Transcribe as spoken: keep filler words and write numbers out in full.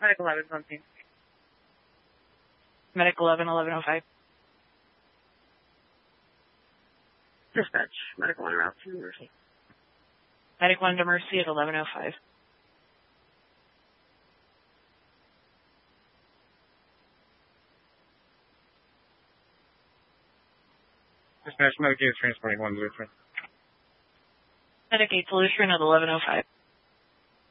Medic eleven, on scene. Medic eleven, eleven oh five. Dispatch, Medic one route to Mercy. Medic one to Mercy at eleven oh five. Dispatch, Medic eight transporting one zero three. Medic eight to Lutheran at eleven oh five.